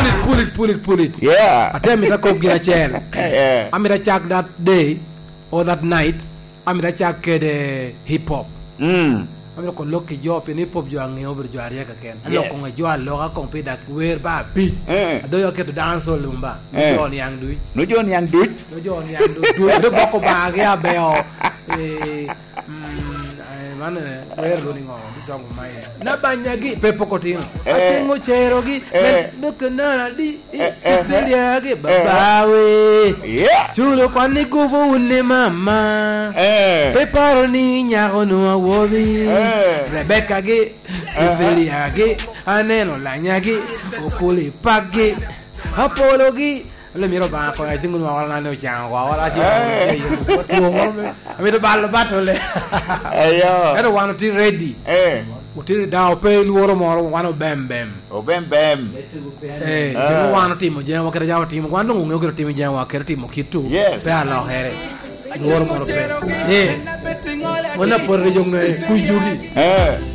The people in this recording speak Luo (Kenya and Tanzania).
pull it. Yeah. Atemita ko gina chel. Amira chak that day or that night. Amira chak the hip hop. Amira ko loki job in hip hop jo ang over jo aria ka ken. Alo ko jo alo ka kong pida wear ba beat. Ado yo ke to dance all lumba. Jo ni ang dui. No jo ni ang dui. Do boko ba ga beo. Mana wear running on this song my. Na banyagi pepokotino. Achengo cherogi. Bekana di Cecilia gi babawe. Yeah. Chulo kwani kubu une mama. Peparo ni nyago no awobi. Rebecca gi Cecilia gi aneno lanyagi okuli pagi. Apollo gi le miro ba ko ai jingu wala na no chang wala ji mi ba batole ayo era wano ti ready utiri da pe luoro moro wano bem jingu wano ti mo je wa kera jawa ti mo wano ngungo kera ti mo je wa kera ti mo kitu pe ala here luoro moro pe wona por re jonge kujuri